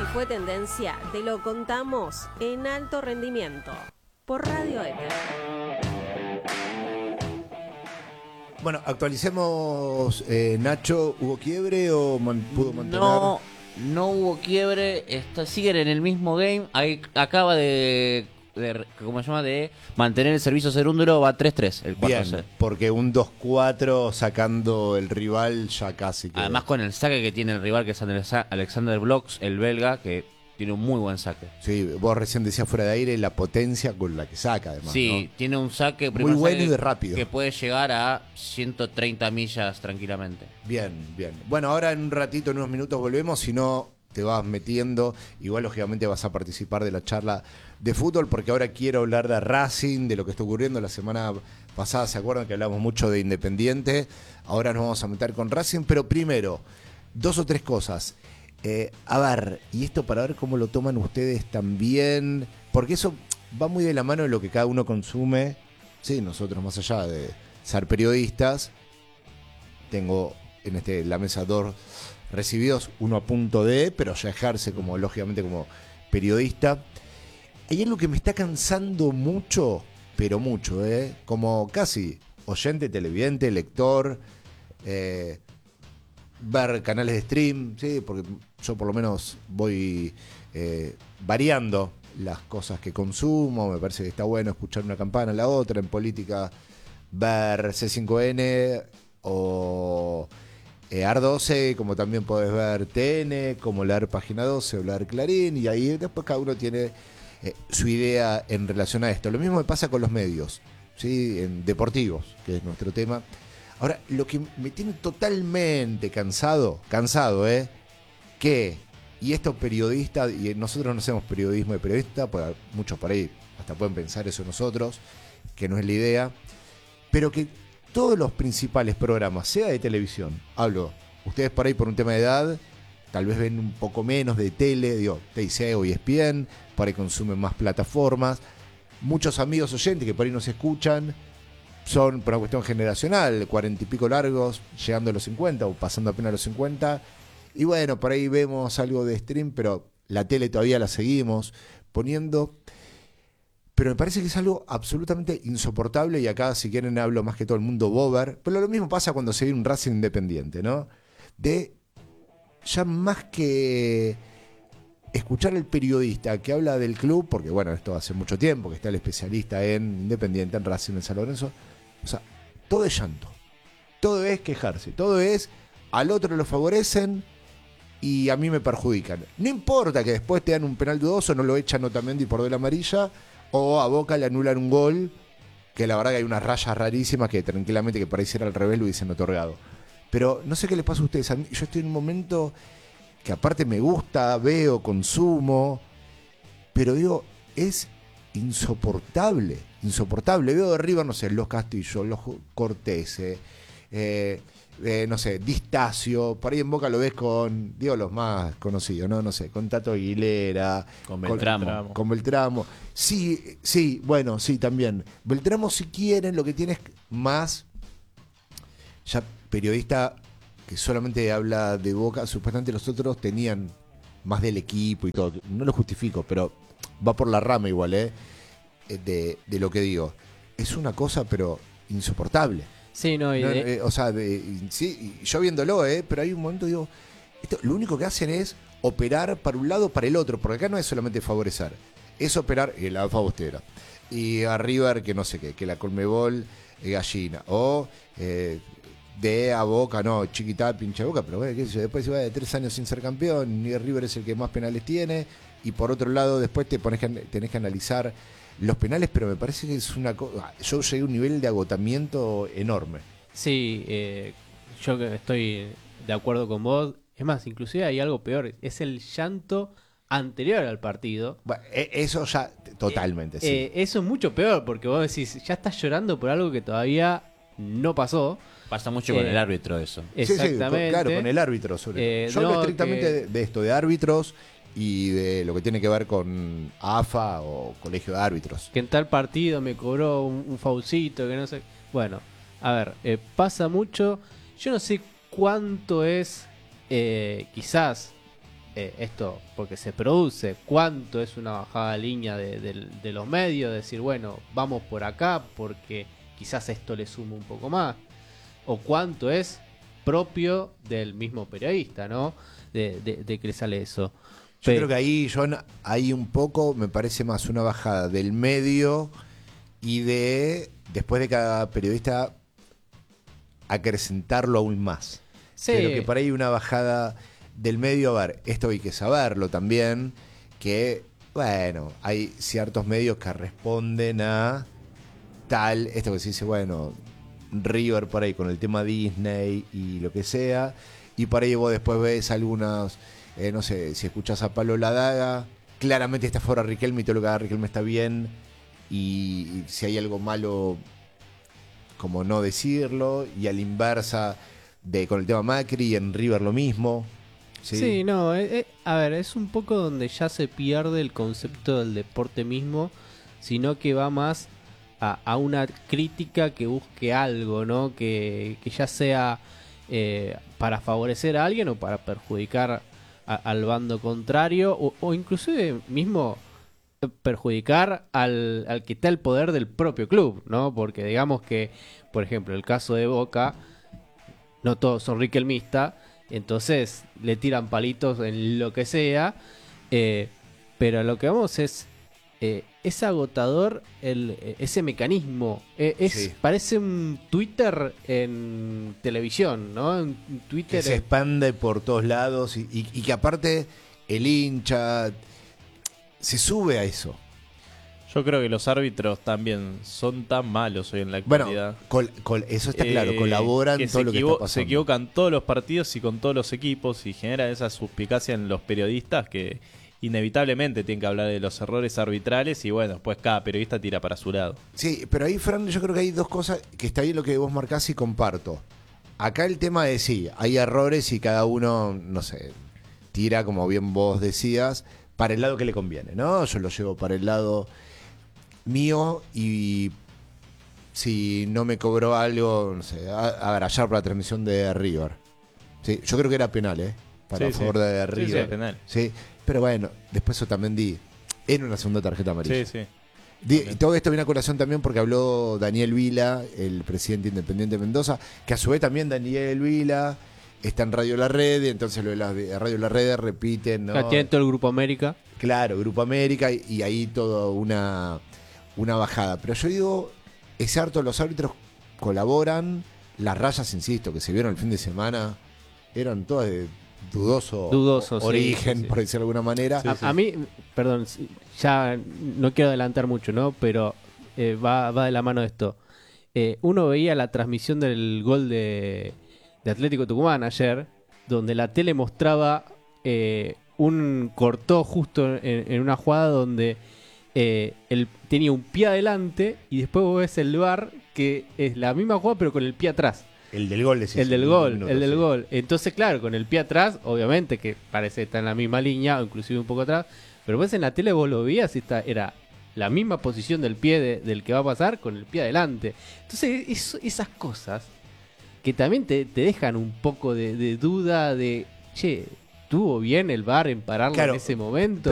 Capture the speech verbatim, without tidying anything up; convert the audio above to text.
y fue tendencia, te lo contamos en Alto Rendimiento por Radio Éter. Bueno, actualicemos, eh, Nacho, ¿hubo quiebre o man, pudo mantener? No, no hubo quiebre, está, siguen en el mismo game, ahí acaba de, de ¿cómo se llama? De mantener el servicio Cerúndulo, va tres tres el cuatro set. Bien, porque un dos cuatro sacando el rival ya casi que... Además con el saque que tiene el rival, que es Alexander Blocks, el belga, que tiene un muy buen saque. Sí, vos recién decías fuera de aire la potencia con la que saca, además. Sí, ¿no? tiene un saque muy bueno saque y de rápido. Que puede llegar a ciento treinta millas tranquilamente. Bien, bien. Bueno, ahora en un ratito, en unos minutos volvemos, si no te vas metiendo, igual lógicamente vas a participar de la charla de fútbol, porque ahora quiero hablar de Racing, de lo que está ocurriendo. La semana pasada, ¿se acuerdan que hablamos mucho de Independiente? Ahora nos vamos a meter con Racing, pero primero, dos o tres cosas. Eh, a ver, y esto para ver cómo lo toman ustedes también, porque eso va muy de la mano de lo que cada uno consume. Sí, nosotros, más allá de ser periodistas, tengo en este la mesa dos recibidos, uno a punto de, pero ya ejerce como, lógicamente, como periodista. Hay algo que me está cansando mucho, pero mucho, ¿eh? Como casi oyente, televidente, lector, eh, ver canales de stream, ¿sí? Porque yo por lo menos voy eh, variando las cosas que consumo. Me parece que está bueno escuchar una campana a la otra. En política, ver C cinco N o eh, A R doce, como también podés ver T N, como leer Página doce o leer Clarín, y ahí después cada uno tiene eh, su idea en relación a esto. Lo mismo me pasa con los medios, ¿sí? En deportivos, que es nuestro tema. Ahora, lo que me tiene totalmente cansado, cansado, ¿eh? Que, y estos periodistas, y nosotros no hacemos periodismo de periodista, pues muchos por ahí hasta pueden pensar eso nosotros, que no es la idea, pero que todos los principales programas, sea de televisión, hablo, ustedes por ahí por un tema de edad, tal vez ven un poco menos de tele, digo, T I C o E S P N, por ahí consumen más plataformas, muchos amigos oyentes que por ahí nos escuchan, son por una cuestión generacional, cuarenta y pico largos, llegando a los cincuenta o pasando apenas a los cincuenta. Y bueno, por ahí vemos algo de stream, pero la tele todavía la seguimos poniendo. Pero me parece que es algo absolutamente insoportable, y acá, si quieren, hablo más que todo el mundo bober. Pero lo mismo pasa cuando se ve un Racing Independiente, ¿no? De ya más que escuchar al periodista que habla del club, porque bueno, esto hace mucho tiempo que está el especialista en Independiente, en Racing, en San Lorenzo. O sea, todo es llanto, todo es quejarse, todo es al otro lo favorecen y a mí me perjudican. No importa que después te dan un penal dudoso, no lo echan Otamendi por de la amarilla, o a Boca le anulan un gol, que la verdad que hay unas rayas rarísimas que tranquilamente, que pareciera al revés, lo hubiesen otorgado. Pero no sé qué les pasa a ustedes, a mí, yo estoy en un momento que aparte me gusta, veo, consumo, pero digo, es insoportable, insoportable. Veo de arriba, no sé, los Castillo, los Cortese, eh, eh, no sé, Distacio, por ahí en Boca lo ves con, digo, los más conocidos, ¿no? No sé, con Tato Aguilera, con Beltramo. Con, con Beltramo. Sí, sí, bueno, sí, también. Beltramo, si quieren, lo que tiene es más, ya periodista que solamente habla de Boca, supuestamente los otros tenían más del equipo y todo. No lo justifico, pero va por la rama igual, ¿eh? De, de lo que digo. Es una cosa, pero insoportable. Sí, no, y no de... eh, o sea, de, sí, yo viéndolo, ¿eh? Pero hay un momento, digo, esto, lo único que hacen es operar para un lado o para el otro, porque acá no es solamente favorecer, es operar, y la Alfa Bostera, y a River, que no sé qué, que la Conmebol eh, gallina, o eh, de a Boca, no, chiquita, pinche Boca, pero bueno, qué sé yo, después se va de tres años sin ser campeón, y River es el que más penales tiene, y por otro lado después te pones que, tenés que analizar los penales, pero me parece que es una cosa, yo llegué a un nivel de agotamiento enorme. Sí, eh, yo estoy de acuerdo con vos, es más, inclusive hay algo peor, es el llanto anterior al partido. Bueno, eso ya, totalmente, eh, sí. Eh, eso es mucho peor, porque vos decís, ya estás llorando por algo que todavía no pasó. Pasa mucho eh, con el árbitro eso. Exactamente. Sí, sí, claro, con el árbitro sobre eh, todo. Yo no, hablo estrictamente que... de, de esto, de árbitros y de lo que tiene que ver con A F A o Colegio de Árbitros. Que en tal partido me cobró un, un faulcito, que no sé... Bueno, a ver, eh, pasa mucho. Yo no sé cuánto es, eh, quizás, eh, esto porque se produce, cuánto es una bajada de línea de, de, de los medios, decir, bueno, vamos por acá porque quizás esto le suma un poco más, o cuánto es propio del mismo periodista, ¿no? De, de, de que le sale eso. Yo Pe- creo que ahí, John, hay un poco, me parece más una bajada del medio y de, después de cada periodista, acrecentarlo aún más. Sí. Pero que por ahí una bajada del medio, a ver, esto hay que saberlo también, que, bueno, hay ciertos medios que responden a tal, esto que se dice, bueno, River por ahí con el tema Disney y lo que sea, y por ahí vos después ves algunas... Eh, no sé, si escuchás a Pablo Ladaga, claramente está fuera Riquelme y todo lo que haga Riquelme está bien. Y, y si hay algo malo, como no decirlo. Y a la inversa, de, con el tema Macri y en River lo mismo. Sí, Sí, no, eh, eh, a ver, es un poco donde ya se pierde el concepto del deporte mismo, sino que va más a, a una crítica que busque algo, ¿no? Que, que ya sea eh, para favorecer a alguien o para perjudicar a- al bando contrario, o, o inclusive mismo perjudicar al, al que está el poder del propio club, ¿no? Porque digamos que, por ejemplo, el caso de Boca, no todos son riquelmistas, entonces le tiran palitos en lo que sea, eh, pero a lo que vamos es, eh, es agotador el, eh, ese mecanismo, eh, es Sí. parece un Twitter en televisión, ¿no? Un Twitter que se en- expande por todos lados y, y- y que aparte el hincha se sube a eso. Yo creo que los árbitros también son tan malos hoy en la Bueno, actualidad. col- col- eso está claro, Eh, colaboran que todo se lo que equivo- está pasando. Se equivocan todos los partidos y con todos los equipos y genera esa suspicacia en los periodistas que inevitablemente tienen que hablar de los errores arbitrales y bueno, después cada periodista tira para su lado. Sí, pero ahí, Fran, yo creo que hay dos cosas que está bien lo que vos marcás y comparto. Acá el tema de sí, hay errores y cada uno, no sé, tira, como bien vos decías, para el lado que le conviene, ¿no? Yo lo llevo para el lado mío y si no me cobró algo, no sé, a, a ver, ayer para la transmisión de River. Sí, yo creo que era penal, ¿eh? Para Sí, sí. favor de Sí, sí, River. penal. Sí, pero bueno, después yo también di, era una segunda tarjeta amarilla. Sí, sí. Di- y todo esto viene a colación también porque habló Daniel Vila, el presidente independiente de Mendoza, que a su vez también Daniel Vila está en Radio La Red, y entonces lo de la de Radio La Red repiten, ¿no? Ya tiene todo el Grupo América. Claro, Grupo América, y, y ahí todo una, una bajada. Pero yo digo, es harto, los árbitros colaboran, las rayas, insisto, que se vieron el fin de semana, eran todas de dudoso, Dudoso, sí, origen, sí, sí. por decirlo de alguna manera. a, a mí, perdón, ya no quiero adelantar mucho, ¿no? Pero eh, va, va de la mano de esto. Eh, uno veía la transmisión del gol de, de Atlético Tucumán ayer, donde la tele mostraba eh, un cortó justo en, en una jugada donde eh, él tenía un pie adelante y después vos ves el V A R que es la misma jugada pero con el pie atrás. El del gol, decís, El del en un gol, minuto, el del sí. gol. Entonces, claro, con el pie atrás, obviamente que parece que está en la misma línea, o inclusive un poco atrás, pero pues en la tele vos lo veías y está, era la misma posición del pie de- del que va a pasar con el pie adelante. Entonces, eso- esas cosas que también te, te dejan un poco de, de duda de, che, ¿tuvo bien el V A R en pararlo Claro, en ese momento?